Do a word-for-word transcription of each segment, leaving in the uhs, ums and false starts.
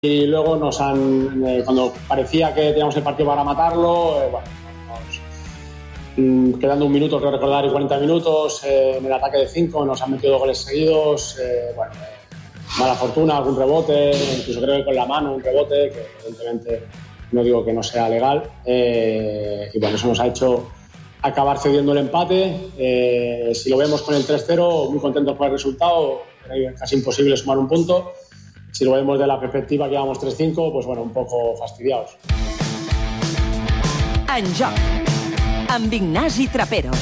y luego nos han, eh, cuando parecía que teníamos el partido para matarlo, eh, bueno, nos, quedando un minuto, creo recordar, y cuarenta minutos, eh, en el ataque de cinco nos han metido dos goles seguidos, eh, bueno, eh, mala fortuna, algún rebote, incluso creo que con la mano un rebote, que evidentemente no digo que no sea legal, eh, y bueno, eso nos ha hecho acabar cediendo el empate. Eh, si lo vemos con el tres cero, muy contentos por el resultado, era casi imposible sumar un punto. Si lo vemos de la perspectiva que íbamos tres cinco, pues bueno, un poco fastidiados. En joc, amb Ignasi Trapero.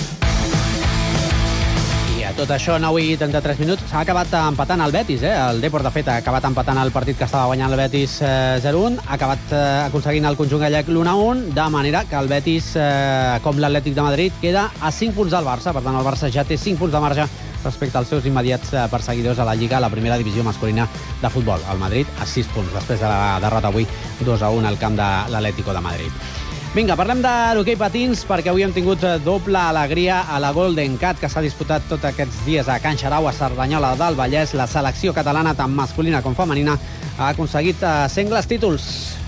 I a tot això, nou i trenta-tres minuts, s'ha acabat empatant el Betis, eh? El Depor, de fet, ha acabat empatant el partit que estava guanyant el Betis eh, zero un, ha acabat eh, aconseguint el conjunt gallec l'u a un, de manera que el Betis, eh, com l'Atlètic de Madrid, queda a cinc punts del Barça. Per tant, el Barça ja té cinc punts de marge respecte als seus immediats perseguidors a la Lliga, a la primera divisió masculina de futbol. El Madrid a sis punts, després de la derrota avui dos a un al camp de l'Atlético de Madrid. Vinga, parlem de l'hoquei patins, perquè avui hem tingut doble alegria a la Golden Cat, que s'ha disputat tots aquests dies a Can Xarau, a Cerdanyola del Vallès. La selecció catalana, tant masculina com femenina, ha aconseguit sengles títols.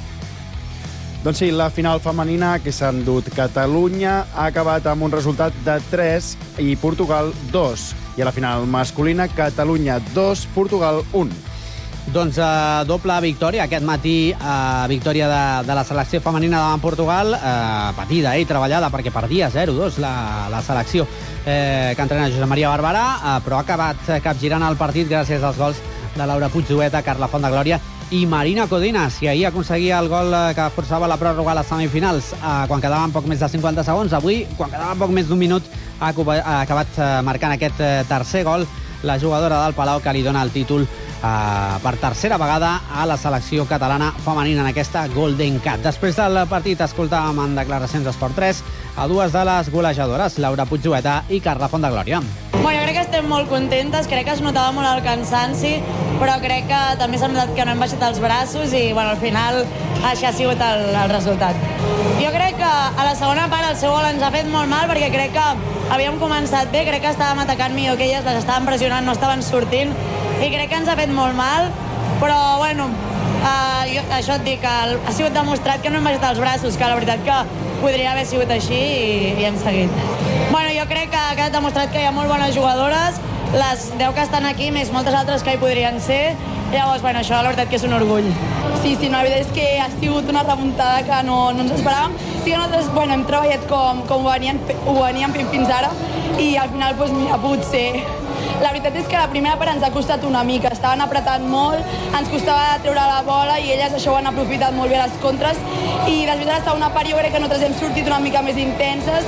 Doncs sí, la final femenina que s'ha endut Catalunya ha acabat amb un resultat de tres i Portugal dos. I a la final masculina, Catalunya dos, Portugal un. Doncs eh, doble victòria aquest matí, eh, victòria de, de la selecció femenina davant Portugal, eh, patida i eh, treballada, perquè perdia zero dos la, la selecció eh, que entrena Josep Maria Barberà, eh, però ha acabat capgirant el partit gràcies als gols de Laura Puigdueta, Carla Fontdeglòria i Marina Codines, i ahir aconseguia el gol que forçava la pròrroga a les semifinals eh, quan quedaven poc més de cinquanta segons. Avui, quan quedava poc més d'un minut, ha acabat marcant aquest tercer gol la jugadora del Palau, que li dona el títol Uh, per tercera vegada a la selecció catalana femenina en aquesta Golden Cat. Després del partit escoltàvem en declaracions d'Esport tres a dues de les golejadores, Laura Puigdueta i Carla Fontdeglòria. Bueno, jo crec que estem molt contentes, crec que es notava molt el cansanci, però crec que també s'ha notat que no hem baixat els braços i bueno, al final això ha sigut el, el resultat. Jo crec que a la segona part el seu gol ens ha fet molt mal, perquè crec que havíem començat bé, crec que estàvem atacant millor que elles, les estàvem pressionant, no estaven sortint, i crec que ens ha fet molt mal, però bueno, uh, jo, això et dic, que ha sigut demostrat que no hem baixat els braços, que la veritat que podria haver sigut així i, i hem seguit. Bueno, jo crec que ha quedat demostrat que hi ha molt bones jugadores, les deu que estan aquí, més moltes altres que hi podrien ser, llavors, bueno, això la veritat que és un orgull. Sí, sí, no, la veritat és que ha sigut una remuntada que no, no ens esperàvem. Sí que nosaltres, bueno, hem treballat com, com ho veníem, ho veníem fent fins ara i al final, doncs, mira, potser... La veritat és que la primera part ens ha costat una mica, estaven apretant molt, ens costava treure la bola i elles això ho han aprofitat molt bé les contres, i després de la segona part jo crec que nosaltres hem sortit una mica més intenses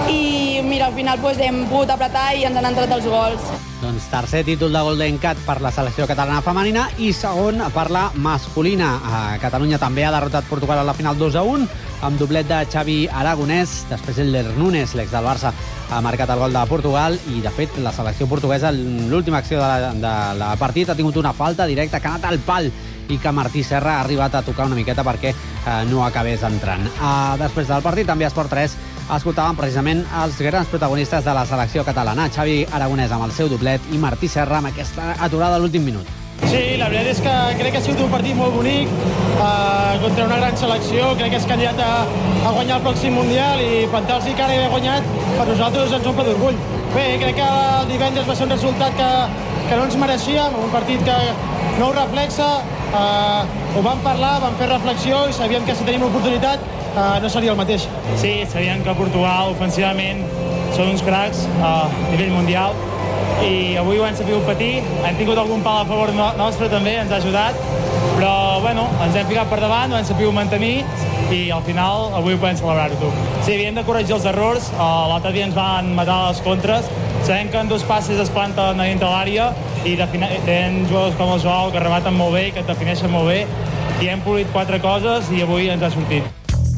i mira, al final doncs, hem pogut apretar i ens han entrat els gols. Doncs tercer títol de Golden Cat per la selecció catalana femenina i segon per la masculina. Catalunya també ha derrotat Portugal a la final dos a un amb doblet de Xavi Aragonès. Després el Núñez, l'ex del Barça, ha marcat el gol de Portugal i, de fet, la selecció portuguesa, l'última acció de la, de la partit, ha tingut una falta directa que ha anat al pal i que Martí Serra ha arribat a tocar una miqueta perquè eh, no acabés entrant. Uh, després del partit, també a Esport tres, escoltàvem precisament els grans protagonistes de la selecció catalana, Xavi Aragonès amb el seu doblet i Martí Serra amb aquesta aturada a l'últim minut. Sí, la veritat és que crec que ha sigut un partit molt bonic eh, contra una gran selecció. Crec que és candidat a, a guanyar el pròxim Mundial i plantar-los i que ara haver guanyat per nosaltres ens omple d'orgull. Bé, crec que el divendres va ser un resultat que, que no ens mereixíem, un partit que no ho reflexa, eh, ho vam parlar, vam fer reflexió i sabíem que si tenim l'oportunitat eh, no seria el mateix. Sí, sabíem que Portugal ofensivament són uns cracs a nivell mundial i avui ho hem sabut patir, hem tingut algun pal a favor nostre també, ens ha ajudat, però bueno, ens hem ficat per davant, ho hem sabut mantenir i al final avui ho podem celebrar-ho tu. Sí, havíem de corregir els errors, l'altre dia ens van matar les contres, sabem que en dos passes es planten a dintre l'àrea i tenen jugadors com el Joao que rematen molt bé, que et defineixen molt bé i hem polit quatre coses i avui ens ha sortit.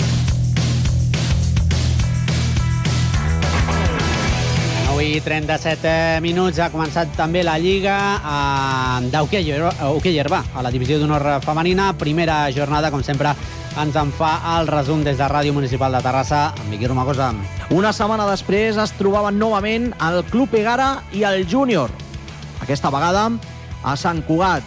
I trenta-set minuts, ha començat també la Lliga d'hoquei herba a la divisió d'honor femenina. Primera jornada, com sempre, ens en fa el resum des de Ràdio Municipal de Terrassa, amb Miqui Romagosa. Una setmana després es trobaven novament el Club Egara i el Júnior. Aquesta vegada a Sant Cugat.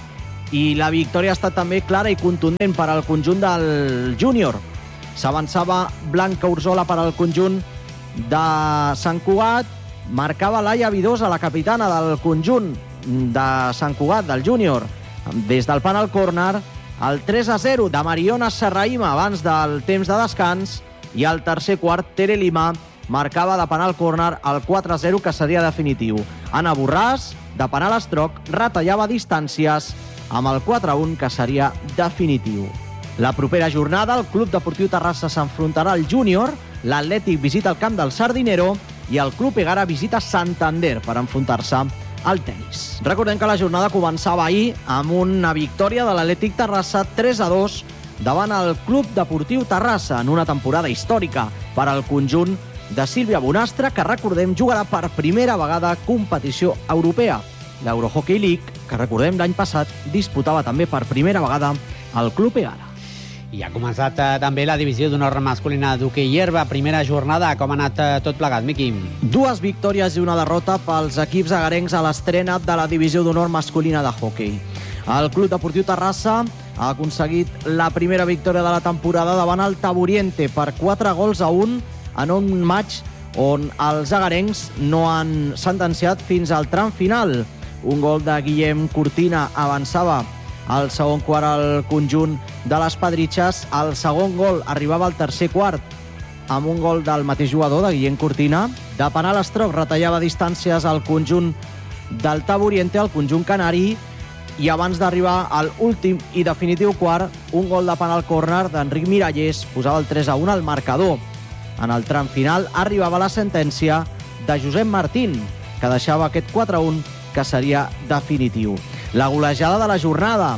i la victòria ha estat també clara i contundent per al conjunt del júnior. S'avançava Blanca Urzola per al conjunt de Sant Cugat, marcava Laia Vidosa, la capitana del conjunt de Sant Cugat, del júnior, des del penal córner, el tres a zero de Mariona Serraïma abans del temps de descans, i al tercer quart Tere Lima marcava de penal córner el quatre a zero, que seria definitiu. Anna Borràs, de penal estroc, retallava distàncies amb el quatre a un, que seria definitiu. La propera jornada, el Club Deportiu Terrassa s'enfrontarà al júnior, l'Atlètic visita el camp del Sardinero i el Club Egara visita Santander per enfrontar-se al tenis. Recordem que la jornada començava ahir amb una victòria de l'Atlètic Terrassa tres a dos davant el Club Deportiu Terrassa en una temporada històrica per al conjunt de Sílvia Bonastre, que recordem jugarà per primera vegada competició europea. L'Eurohockey League, que recordem l'any passat, disputava també per primera vegada el Club Egara. I ha començat eh, també la divisió d'honor masculina d'hoquei herba. Primera jornada, com ha anat eh, tot plegat, Miqui? Dues victòries i una derrota pels equips agarencs a l'estrena de la divisió d'honor masculina de hoquei. El Club Deportiu Terrassa ha aconseguit la primera victòria de la temporada davant el Taburiente per quatre gols a un en un match on els agarencs no han sentenciat fins al tram final. Un gol de Guillem Cortina avançava al segon quart al conjunt de les Pedritxes. El segon gol arribava al tercer quart amb un gol del mateix jugador, de Guillem Cortina. De penal estroc retallava distàncies al conjunt del Taburiente, al conjunt canari, i abans d'arribar a l'últim i definitiu quart, un gol de penal córner d'Enric Mirallés posava el tres a un al marcador. En el tram final arribava la sentència de Josep Martín, que deixava aquest quatre a un, que seria definitiu. La golejada de la jornada,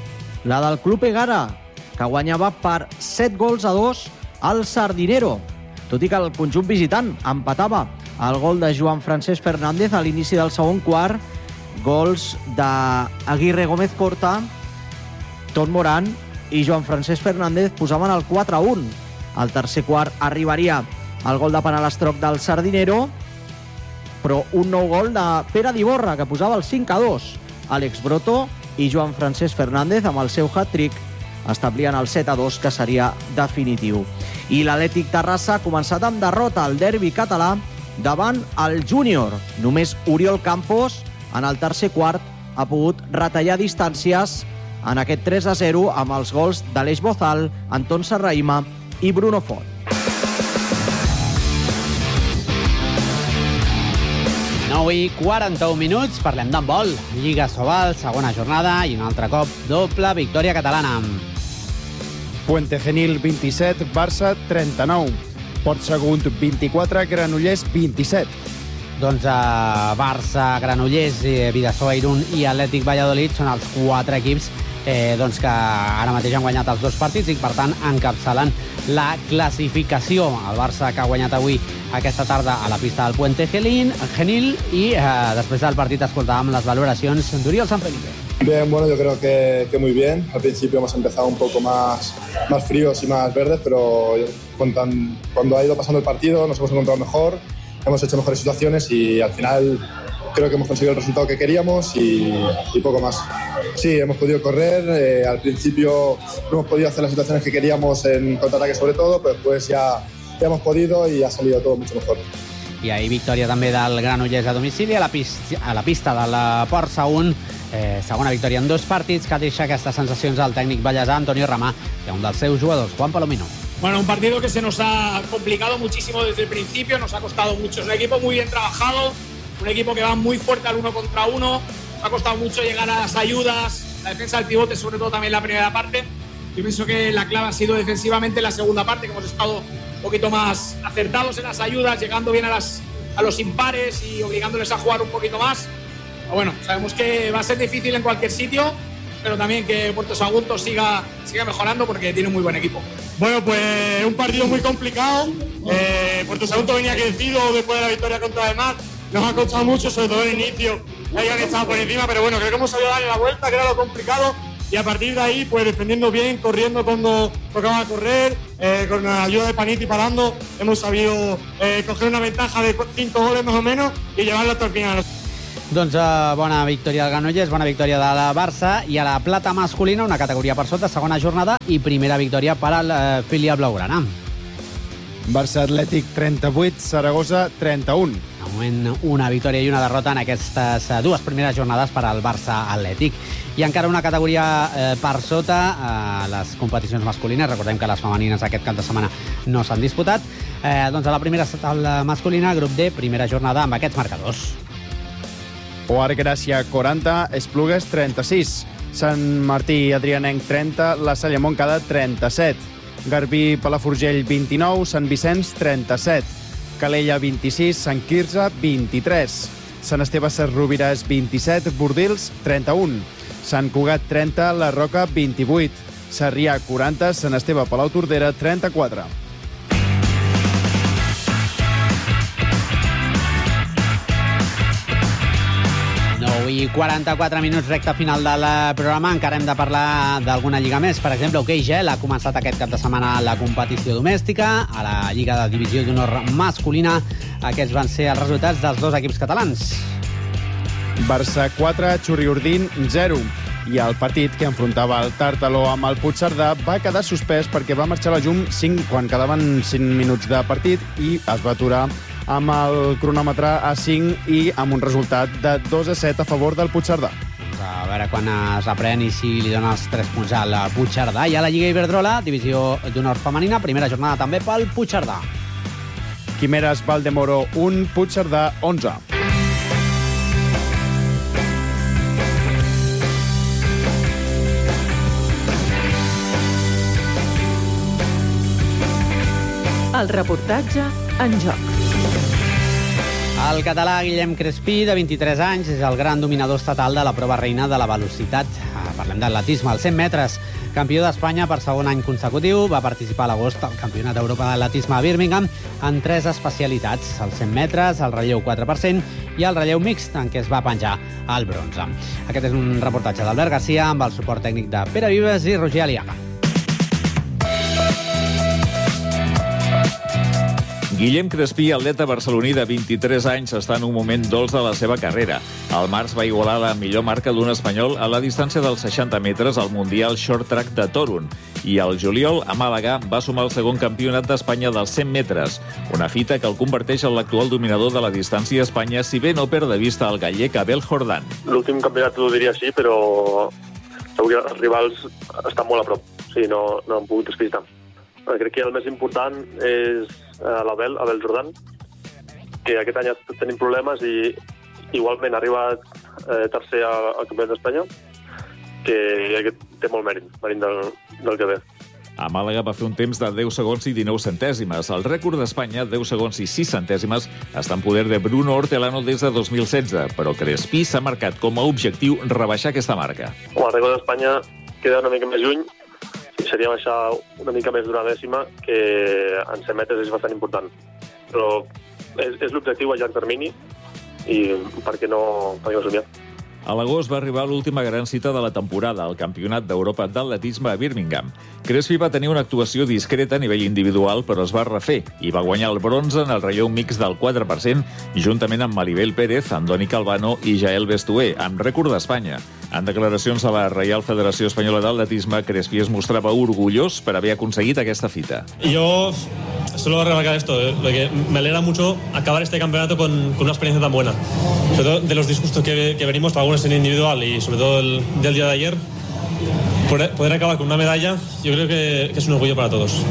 la del Club Egara, que guanyava per set gols a dos al Sardinero, tot i que el conjunt visitant empatava. El gol de Joan Francesc Fernández a l'inici del segon quart, gols d'Aguirre Gómez Corta, Tot Moran i Joan Francesc Fernández posaven el quatre a un. Al tercer quart arribaria el gol de penal estroc del Sardinero, però un nou gol de Pere Diborra, que posava el cinc a dos. Àlex Broto i Joan Francesc Fernández, amb el seu hat-trick, establien el set a dos, que seria definitiu. I l'Atlètic Terrassa ha començat amb derrota al derbi català davant el júnior. Només Oriol Campos, en el tercer quart, ha pogut retallar distàncies en aquest tres a zero amb els gols d'Aleix Bozal, Anton Serraïma i Bruno Font. nou i quaranta-un minuts, parlem d'handbol. Lliga Sobal, segona jornada i un altre cop doble victòria catalana. Puente Genil vint-i-set, Barça trenta-nou. Port Sagunt vint-i-quatre, Granollers vint-i-set. Doncs uh, Barça, Granollers, eh, Bidasoa, Irún i Atlètic Valladolid són els quatre equips eh, doncs que ara mateix han guanyat els dos partits i, per tant, encapçalen la classificació. El Barça, que ha guanyat avui aquesta tarda a la pista del Puente Genil, Genil i eh, després del partit escoltàvem les valoracions d'Oriol Sanfelipe. Bien, bueno, yo creo que, que muy bien. Al principio hemos empezado un poco más, más fríos y más verdes, pero cuando, cuando ha ido pasando el partido nos hemos encontrado mejor, hemos hecho mejores situaciones y al final creo que hemos conseguido el resultado que queríamos y, y poco más. Sí, hemos podido correr, eh, al principio no hemos podido hacer las situaciones que queríamos en contraataque sobre todo, pero después ya, ya hemos podido y ha salido todo mucho mejor. I ahir victòria també del Granollers a domicili a la pista, a la pista de la Port Sagunt. Eh, segona victòria en dos partits que deixa aquestes sensacions al tècnic ballesà Antonio Ramà i a un dels seus jugadors, Juan Palomino. Bueno, un partido que se nos ha complicado muchísimo desde el principio, nos ha costado mucho. Es un equipo muy bien trabajado, un equipo que va muy fuerte al uno contra uno, nos ha costado mucho llegar a las ayudas, la defensa del pivote, sobre todo también la primera parte. Yo pienso que la clave ha sido defensivamente la segunda parte, que hemos estado un poquito más acertados en las ayudas, llegando bien a, las, a los impares y obligándoles a jugar un poquito más. Pero bueno, sabemos que va a ser difícil en cualquier sitio, pero también que Puerto Sagunto siga, siga mejorando porque tiene un muy buen equipo. Bueno, pues un partido muy complicado. Eh, Puerto Sagunto venía crecido después de la victoria contra el Mar. Nos ha costado mucho, sobre todo el inicio. Hayan estado por encima, pero bueno, creo que hemos sabido darle la vuelta, que era lo complicado. Y a partir de ahí, pues defendiendo bien, corriendo cuando tocaba correr, eh, con la ayuda de Paniti parando, hemos sabido eh, coger una ventaja de cinco goles más o menos y llevarlo hasta el final. Doncs uh, bona victòria del Granollers, bona victòria de la Barça, i a la plata masculina, una categoria per sota, segona jornada i primera victòria per al uh, filial blaugrana. Barça Atlètic trenta-vuit, Saragossa trenta-un. De moment, una victòria i una derrota en aquestes uh, dues primeres jornades per al Barça Atlètic. I encara una categoria eh, per sota, eh, les competicions masculines. Recordem que les femenines aquest cap de setmana no s'han disputat. Eh, doncs a la primera taula masculina, grup D, primera jornada amb aquests marcadors. Oar Gràcia quaranta, Esplugues trenta-sis, Sant Martí Adrianenc trenta, La Salle Montcada trenta-set, Garbí Palafrugell vint-i-nou, Sant Vicenç trenta-set, Calella vint-i-sis, Sant Quirze vint-i-tres, Sant Esteve Sesrovires vint-i-set, Bordils trenta-un, Sant Cugat trenta, La Roca vint-i-vuit, Sarrià quaranta, Sant Esteve Palautordera trenta-quatre. I quaranta-quatre minuts, recta final del programa. Encara hem de parlar d'alguna lliga més. Per exemple, hoquei gel ha començat aquest cap de setmana la competició domèstica. A la Lliga de Divisió d'Honor masculina, aquests van ser els resultats dels dos equips catalans. Barça quatre, Xurriurdín zero. I el partit que enfrontava el Tàrtalo amb el Puigcerdà va quedar suspès perquè va marxar a la llum cinc, quan quedaven cinc minuts de partit, i es va aturar amb el cronòmetre a cinc i amb un resultat de dos a set a favor del Puigcerdà. A veure quan es reprèn i si li dona els tres punts al Puigcerdà. I a la Lliga Iberdrola, divisió d'honor femenina, primera jornada també pel Puigcerdà. Quimeres Valdemoro un, Puigcerdà onze. El reportatge en joc. El català Guillem Crespí, de vint-i-tres anys, és el gran dominador estatal de la prova reina de la velocitat. Parlem d'atletisme, als cent metres. Campió d'Espanya per segon any consecutiu, va participar a l'agost al Campionat d'Europa d'Atletisme a Birmingham en tres especialitats, els cent metres, el relleu quatre per cent i el relleu mixt, en què es va penjar al bronze. Aquest és un reportatge d'Albert Garcia amb el suport tècnic de Pere Vives i Roger Aliaga. Guillem Crespí, atleta barceloní de vint-i-tres anys, està en un moment dolç de la seva carrera. Al març va igualar la millor marca d'un espanyol a la distància dels seixanta metres al Mundial Short Track de Torun. I al juliol, a Màlaga, va sumar el segon campionat d'Espanya dels cent metres, una fita que el converteix en l'actual dominador de la distància a Espanya, si bé no perd de vista el gallec Abel Jordán. L'últim campionat ho diria sí, però segur que els rivals estan molt a prop. O sigui, no, no han pogut despistar. Crec que el més important és l'Abel, Abel Jordán, que aquest any està tenint problemes i igualment ha arribat eh, tercer al, al Campionat d'Espanya, que té molt mèrit, mèrit del, del que ve. A Màlaga va fer un temps de deu segons i dinou centèsimes. El rècord d'Espanya, deu segons i sis centèsimes, està en poder de Bruno Hortelano des de dos mil setze, però Crespí s'ha marcat com a objectiu rebaixar aquesta marca. El rècord d'Espanya queda una mica més lluny, seria baixar una mica més d'una dècima, que en cent metres és bastant important. Però és, és l'objectiu a llarg termini i per què no, per què no somiar? A l'agost va arribar l'última gran cita de la temporada, el Campionat d'Europa d'Atletisme a Birmingham. Crespí va tenir una actuació discreta a nivell individual, però es va refer i va guanyar el bronze en el relleu mix del quatre per cent, juntament amb Maribel Pérez, Andoni Calvano i Jael Bestué, amb rècord d'Espanya. En declaracions a la Reial Federació Espanyola d'Atletisme, Crespí es mostrava orgullós per haver aconseguit aquesta fita. Yo solo remarcar esto, eh, que me alegra mucho acabar este campeonato con, con una experiencia tan buena. Sobre todo de los disgustos que, que venimos, para algunos en individual y sobre todo el, del día de ayer, poder, poder acabar con una medalla, yo creo que, que es un orgullo para todos.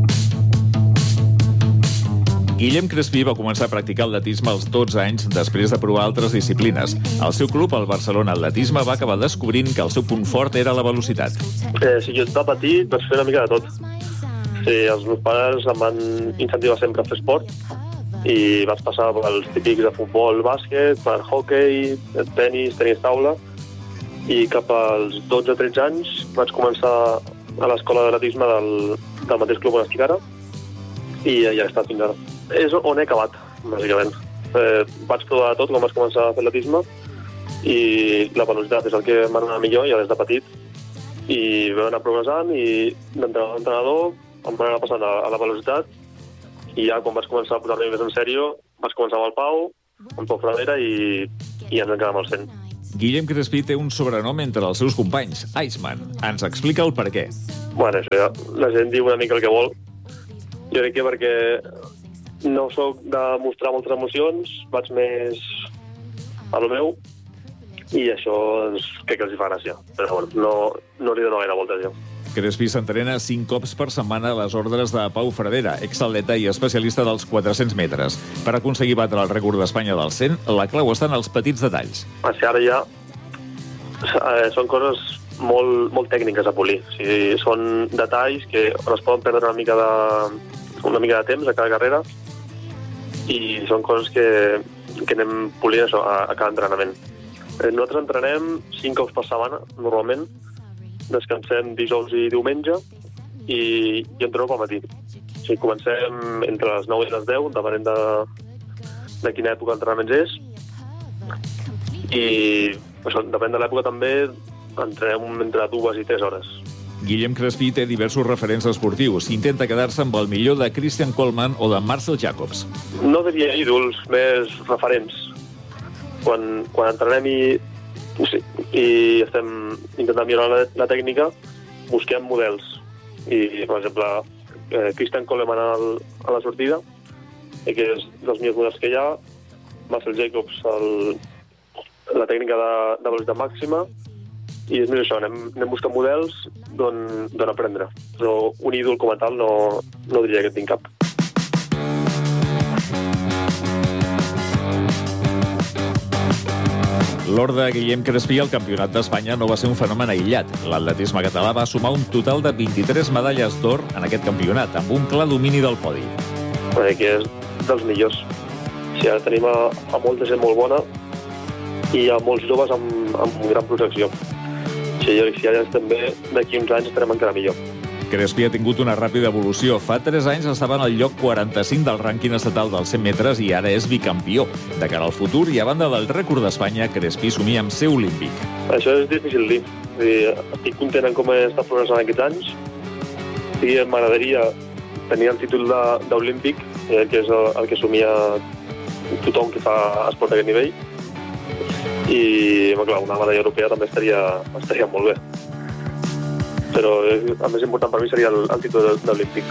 Guillem Crespí va començar a practicar atletisme als dotze anys després de provar altres disciplines. El seu club, el Barcelona Atletisme, va acabar descobrint que el seu punt fort era la velocitat. Eh, si jo de petit vaig fer una mica de tot. Sí, els meus pares em van incentivar sempre a fer esport i vaig passar pels típics de futbol, bàsquet, per hoquei, tenis, tenis taula, i cap als dotze o tretze anys vaig començar a l'escola d'atletisme del, del mateix club on estic ara i ja he estat fins ara. És on he acabat, bàsicament. Eh, vaig provar tot quan vaig començar a fer atletisme i la velocitat és el que m'ha anat millor ja des de petit, i vam anar progressant i d'entrenador a entrenador em van anar passant a, a la velocitat, i ja quan vaig començar a posar-me més en sèrio vaig començar amb el Pau, amb Pau Fradera, i i ens en quedem al cent. Guillem Crespí té un sobrenom entre els seus companys, Iceman. Ens explica el per què. Bueno, això ja, la gent diu una mica el que vol. Jo crec que perquè no sóc de mostrar moltes emocions, vaig més a lo meu, i això doncs, crec que els hi fa gràcia. Però bueno, no, no li dono gaire voltes, jo. Crespí s'entrena cinc cops per setmana a les ordres de Pau Fradera, exatleta i especialista dels quatre-cents metres. Per aconseguir batre el rècord d'Espanya del cent, la clau està en els petits detalls. O sigui, ara ja eh, són coses molt, molt tècniques a polir. O sigui, són detalls que es poden perdre una mica de, una mica de temps a cada carrera i són coses que, que anem polint això, a, a cada entrenament. Eh, nosaltres entrenem cinc cops per setmana, normalment, descansem dijous i diumenge i, i entrenem pel matí. O sigui, comencem entre les nou i les deu, depenent de, de quina època d'entrenaments és. I això, depèn de l'època també, entrenem entre dues i tres hores. Guillem Crespí té diversos referents esportius. Intenta quedar-se amb el millor de Christian Coleman o de Marcel Jacobs. No diria ídols, més referents. Quan, quan entrenem i Sí, i estem intentant millorar la, la tècnica, busquem models. I, per exemple, eh, Christian Coleman al, a la sortida, que és dels millors models que hi ha, Marcel Jacobs, el, la tècnica de, de velocitat màxima, i és més això, anem, anem buscant models d'on aprendre. Però un ídol com a tal no, no diria que tinc cap. L'or de Guillem Crespí al Campionat d'Espanya no va ser un fenomen aïllat. L'atletisme català va sumar un total de vint-i-tres medalles d'or en aquest campionat, amb un clar domini del podi. Que és dels millors. O sigui, ara tenim a, a molta gent molt bona i a molts joves amb, amb gran projecció. O sigui, si ara estem bé, d'aquí uns anys estarem encara millor. Crespí ha tingut una ràpida evolució. Fa tres anys estava en el lloc quaranta-cinc del rànquing estatal dels cent metres i ara és bicampió. De cara al futur i a banda del rècord d'Espanya, Crespí somia amb ser olímpic. Això és difícil dir. Estic content en com està progressant aquests anys. I m'agradaria tenir el títol d'olímpic, que és el, el que somia tothom que fa esport d'aquest nivell. I, clar, una medalla europea també estaria, estaria molt bé. Però el més important per mi seria el, el títol d'olímpic.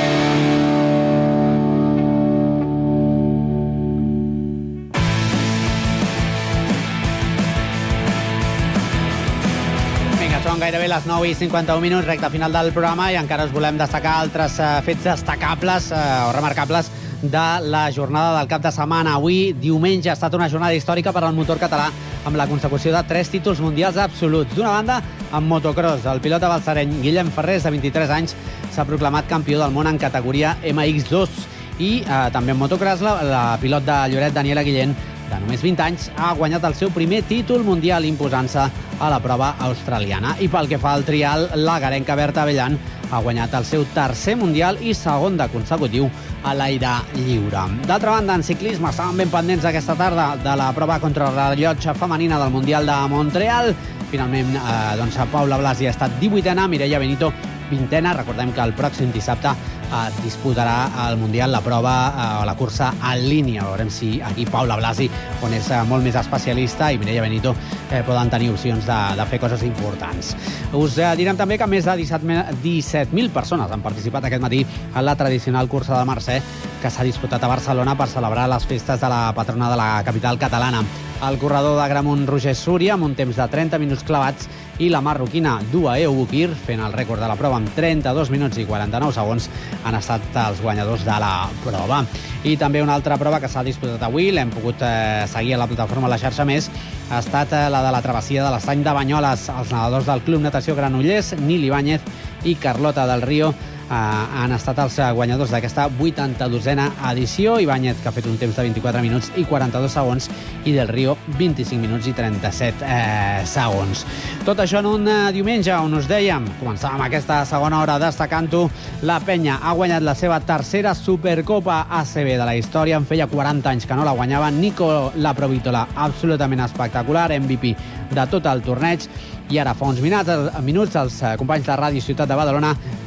Vinga, són gairebé les nou i cinquanta-un minuts, recta final del programa, i encara us volem destacar altres uh, fets destacables uh, o remarcables de la jornada del cap de setmana. Avui, diumenge, ha estat una jornada històrica per al motor català amb la consecució de tres títols mundials absoluts. D'una banda, amb motocross, el pilot de balsareny Guillem Ferrés, de vint-i-tres anys, s'ha proclamat campió del món en categoria ema ics dos. I eh, també en motocross, la, la pilot de Lloret, Daniela Guillén, de només vint anys, ha guanyat el seu primer títol mundial imposant-se a la prova australiana. I pel que fa al trial, la garenca Berta Avellan ha guanyat el seu tercer mundial i segon de consecutiu a l'aire lliure. D'altra banda, en ciclisme, estaven ben pendents aquesta tarda de la prova contrarellotge femenina del Mundial de Montreal. Finalment, eh, doncs, Paula Blasi ha estat divuitena, Mireia Benito vintena. Recordem que el pròxim dissabte es disputarà el Mundial la prova o eh, la cursa en línia. Veurem si aquí Paula Blasi, on és molt més especialista, i Mireia Benito eh, poden tenir opcions de, de fer coses importants. Us eh, direm també que més de disset mil persones han participat aquest matí en la tradicional cursa de Mercè, que s'ha disputat a Barcelona per celebrar les festes de la patrona de la capital catalana. El corredor de Gramunt, Roger Súria, amb un temps de trenta minuts clavats, i la marroquina Dua Eubukir, fent el rècord de la prova amb trenta-dos minuts i quaranta-nou segons, han estat els guanyadors de la prova. I també una altra prova que s'ha disputat avui, l'hem pogut eh, seguir a la plataforma La Xarxa Més, ha estat eh, la de la travessia de l'Estany de Banyoles. Els nedadors del Club Natació Granollers, Nil Ibáñez i Carlota del Río, Uh, han estat els guanyadors d'aquesta vuitanta-dosena edició. Ibáñez, que ha fet un temps de vint-i-quatre minuts i quaranta-dos segons, i Del Río, vint-i-cinc minuts i trenta-set eh, segons. Tot això en un uh, diumenge on us dèiem, començàvem aquesta segona hora destacant-ho, la Penya ha guanyat la seva tercera Supercopa A C B de la història. En feia quaranta anys que no la guanyava. Nico Laprovítola, absolutament espectacular, M V P de tot el torneig. I ara, fa uns minuts, minuts els companys de Ràdio Ciutat de Badalona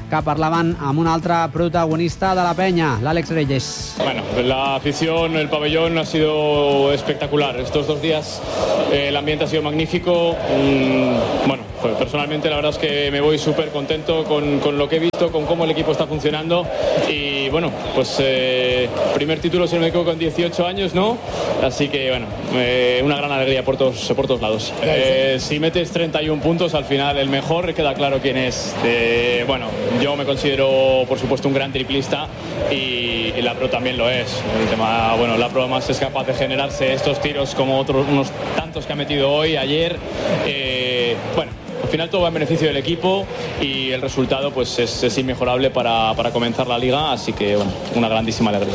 que parlaven amb un altre protagonista de la penya, l'Àlex Reyes. Bueno, la afición, el pabellón ha sido espectacular. Estos dos días eh, el ambiente ha sido magnífico. Mm, bueno, pues personalmente la verdad es que me voy súper contento con, con lo que he visto, con cómo el equipo está funcionando. Y bueno, pues eh, primer título, si no me equivoco, con dieciocho años, ¿no? Así que bueno, eh, una gran alegría por todos, por todos lados. Eh, si metes treinta y un puntos, al final el mejor, queda claro quién es. Eh, bueno, yo me considero, por supuesto, un gran triplista y, y la Pro también lo es. El tema, bueno, la Pro además es capaz de generarse estos tiros como otros unos tantos que ha metido hoy, ayer. Eh, bueno, al final todo va en beneficio del equipo y el resultado pues es, es inmejorable para, para comenzar la liga, así que bueno, una grandísima alegría.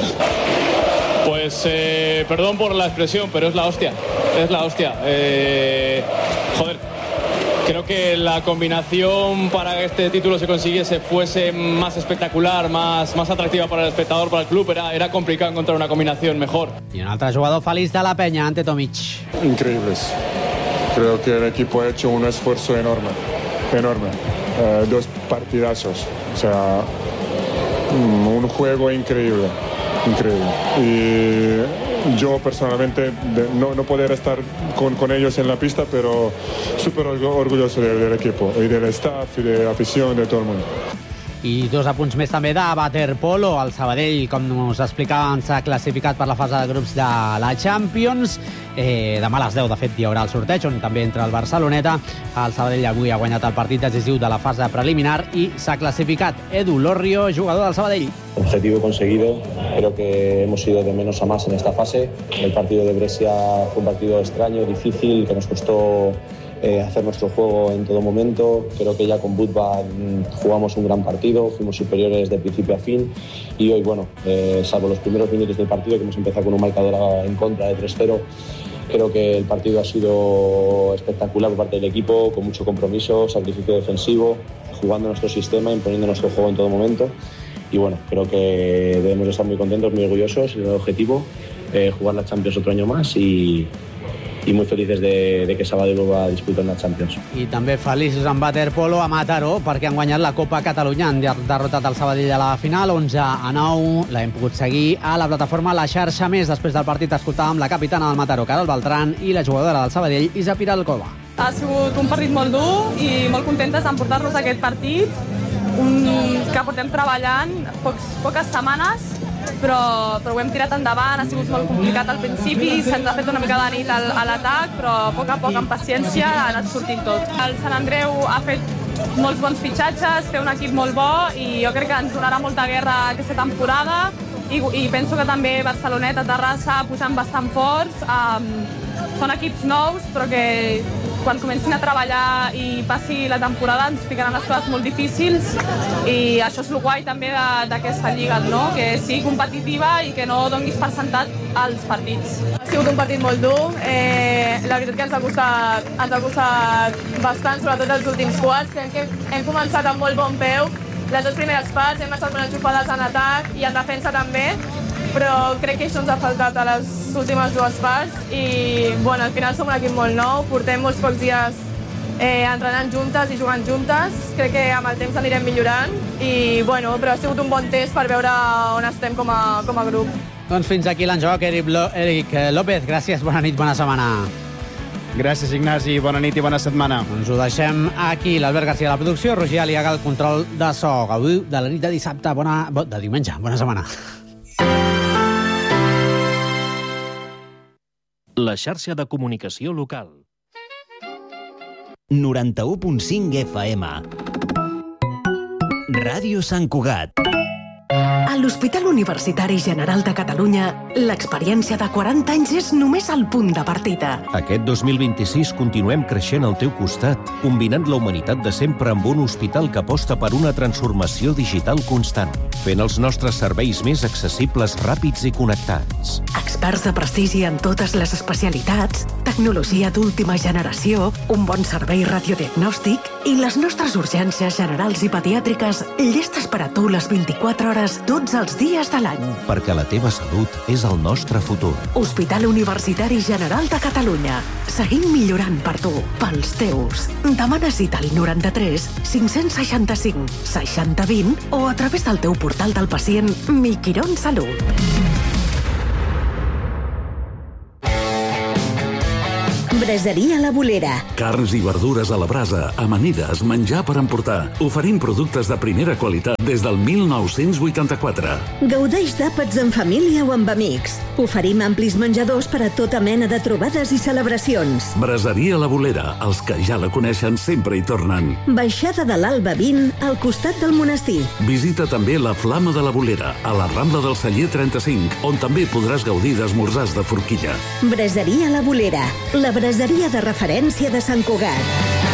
Pues eh, perdón por la expresión, pero es la hostia, es la hostia. Eh, joder, creo que la combinación para que este título se consiguiese fuese más espectacular, más, más atractiva para el espectador, para el club. Era, era complicado encontrar una combinación mejor. I un altre jugador feliç de la penya, Ante Tomic. Increíbles. Creo que el equipo ha hecho un esfuerzo enorme, enorme. Eh, dos partidazos, o sea, un juego increíble, increíble. Y yo personalmente de, no, no poder estar con, con ellos en la pista, pero súper orgulloso del, del equipo y del staff y de la afición, de todo el mundo. I dos apunts més també de waterpolo. El Sabadell, com us explicàvem, s'ha classificat per la fase de grups de la Champions. Eh, demà a les deu, de fet, hi haurà el sorteig, on també entra el Barceloneta. El Sabadell avui ha guanyat el partit decisiu de la fase preliminar i s'ha classificat. Edu Lorrio, jugador del Sabadell. Objetivo conseguido. Creo que hemos ido de menos a más en esta fase. El partido de Brescia fue un partido extraño, difícil, que nos costó Eh, hacer nuestro juego en todo momento. Creo que ya con Budva jugamos un gran partido, fuimos superiores de principio a fin y hoy, bueno, eh, salvo los primeros minutos del partido, que hemos empezado con un marcador en contra de tres cero, creo que el partido ha sido espectacular por parte del equipo, con mucho compromiso, sacrificio defensivo, jugando nuestro sistema, imponiendo nuestro juego en todo momento y bueno, creo que debemos estar muy contentos, muy orgullosos. El objetivo, eh, jugar la Champions otro año más y i molt felices de, de que Sabadell va disputar la Champions. I també feliços en waterpolo a Mataró, perquè han guanyat la Copa Catalunya. Han derrotat el Sabadell a la final, onze a nou. L'hem pogut seguir a la plataforma La Xarxa Més. Després del partit escoltàvem la capitana del Mataró, Caral Beltran, i la jugadora del Sabadell, Isa Piralcova. Ha sigut un partit molt dur i molt contentes d'emportar-nos aquest partit, un que portem treballant pocs, poques setmanes, però, però ho hem tirat endavant. Ha sigut molt complicat al principi, se'ns ha fet una mica de nit al, a l'atac, però a poc a poc, amb paciència, ha anat sortint tot. El Sant Andreu ha fet molts bons fitxatges, té un equip molt bo i jo crec que ens donarà molta guerra aquesta temporada i, i penso que també Barceloneta, Terrassa pujan bastant forts. Um, són equips nous, però que quan comencin a treballar i passi la temporada ens ficaran les coses molt difícils i això és el guai també d'aquesta lliga, no? Que sigui competitiva i que no donis per sentat als partits. Ha sigut un partit molt dur, eh, la veritat que ens ha costat, ens ha costat bastant, sobretot els últims quarts. Crec que hem començat amb molt bon peu, les dues primeres parts hem estat molt enxufades en atac i en defensa també, però crec que això ens ha faltat a les últimes dues parts i bueno, al final som un equip molt nou, portem molts pocs dies eh, entrenant juntes i jugant juntes, crec que amb el temps anirem millorant i bueno, però ha sigut un bon test per veure on estem com a, com a grup. Doncs fins aquí l'enjoc, Eric, Eric López, gràcies, bona nit, bona setmana. Gràcies, Ignasi, bona nit i bona setmana. Ens ho deixem aquí, l'Albert García de la producció, Roger Aliaga, el control de so. Gaudiu de la nit de dissabte, bona, de diumenge, bona setmana. La xarxa de comunicació local. noranta-u punt cinc F M. Ràdio Sant Cugat. A l'Hospital Universitari General de Catalunya, l'experiència de quaranta anys és només el punt de partida. Aquest dos mil vint-i-sis continuem creixent al teu costat, combinant la humanitat de sempre amb un hospital que aposta per una transformació digital constant, fent els nostres serveis més accessibles, ràpids i connectats. Experts de prestigi en totes les especialitats, tecnologia d'última generació, un bon servei radiodiagnòstic i les nostres urgències generals i pediàtriques llestes per a tu les vint-i-quatre hores tots els dies de l'any. Perquè la teva salut és és el nostre futur. Hospital Universitari General de Catalunya. Seguim millorant per tu, pels teus. Demana cita al noranta-tres cinc-cents seixanta-cinc seixanta vint o a través del teu portal del pacient Mi Quirón Salut. Braseria La Bolera. Carns i verdures a la brasa, amanides, menjar per emportar. Oferim productes de primera qualitat des del mil nou-cents vuitanta-quatre. Gaudeix d'àpats en família o amb amics. Oferim amplis menjadors per a tota mena de trobades i celebracions. Braseria La Bolera. Els que ja la coneixen sempre hi tornen. Baixada de l'Alba vint, al costat del monestir. Visita també la Flama de la Bolera, a la Rambla del Celler trenta-cinc, on també podràs gaudir d'esmorzars de forquilla. Braseria La Bolera. La braseria de referència de Sant Cugat.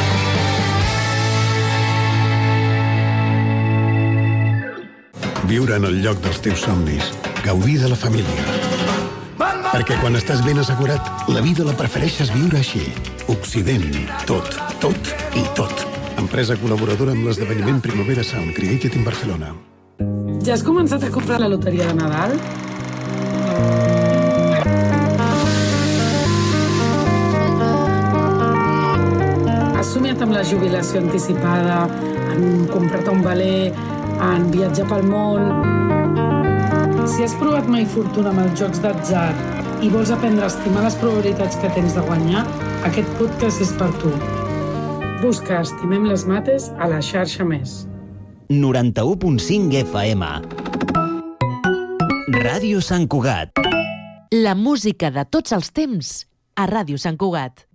Viure en el lloc dels teus somnis. Gaudir de la família. Perquè quan estàs ben assegurat, la vida la prefereixes viure així. Occident. Tot, tot i tot. Empresa col·laboradora amb l'esdeveniment Primavera Sound Created in Barcelona. Ja has començat a comprar la loteria de Nadal? Has somiat amb la jubilació anticipada, en comprar-te un valer, en viatjar pel món. Si has provat mai fortuna amb els jocs d'atzar i vols aprendre a estimar les probabilitats que tens de guanyar, aquest podcast és per tu. Busca Estimem les mates a la xarxa Més. noranta-u punt cinc F M. Ràdio Sant Cugat. La música de tots els temps a Ràdio Sant Cugat.